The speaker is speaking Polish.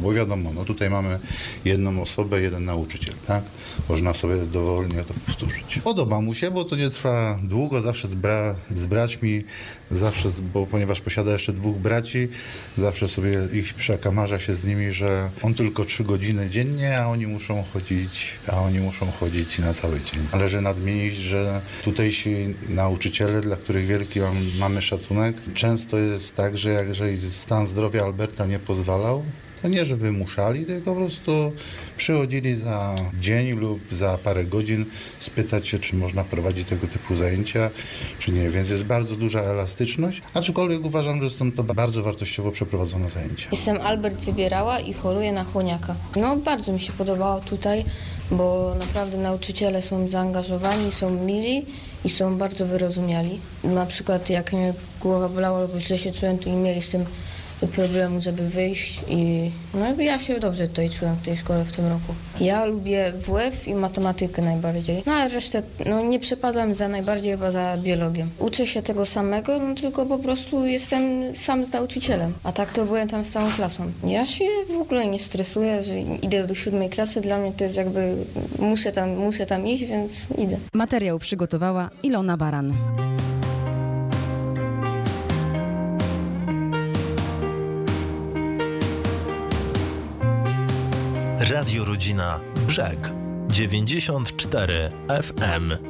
bo wiadomo, no tutaj mamy jedną osobę, jeden nauczyciel, tak? Można sobie dowolnie to powtórzyć. Podoba mu się, bo to nie trwa długo, zawsze z braćmi, bo ponieważ posiada jeszcze 2 braci, zawsze sobie ich przekamarza się z nimi, że on tylko 3 godziny dziennie, a oni muszą chodzić na cały dzień. Należy nadmienić, że tutejsi nauczyciele, dla których wielki mamy szacunek, często jest tak, że jeżeli stan zdrowia Alberta nie pozwalał, to nie, że wymuszali, tylko po prostu przychodzili za dzień lub za parę godzin spytać się, czy można prowadzić tego typu zajęcia, czy nie. Więc jest bardzo duża elastyczność, aczkolwiek uważam, że są to bardzo wartościowo przeprowadzone zajęcia. Jestem Albert Wybierała i choruję na chłoniaka. No bardzo mi się podobało tutaj, bo naprawdę nauczyciele są zaangażowani, są mili i są bardzo wyrozumiali. Na przykład jak mnie głowa bolała albo źle się czułem, to nie mieli z tym problemu, żeby wyjść i no ja się dobrze tutaj czułem w tej szkole w tym roku. Ja lubię WF i matematykę najbardziej, no a resztę nie przepadam za najbardziej chyba za biologię. Uczę się tego samego, tylko po prostu jestem sam z nauczycielem, a tak to byłem tam z całą klasą. Ja się w ogóle nie stresuję, że idę do 7 klasy, dla mnie to jest jakby muszę tam iść, więc idę. Materiał przygotowała Ilona Baran. Radio Rodzina Brzeg 94 FM.